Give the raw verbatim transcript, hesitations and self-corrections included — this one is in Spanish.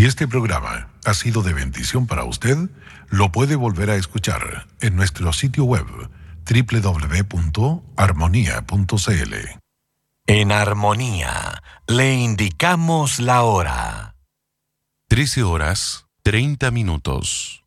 Si este programa ha sido de bendición para usted, lo puede volver a escuchar en nuestro sitio web doble u doble u doble u punto armonía punto c l. En Armonía le indicamos la hora. trece horas, treinta minutos.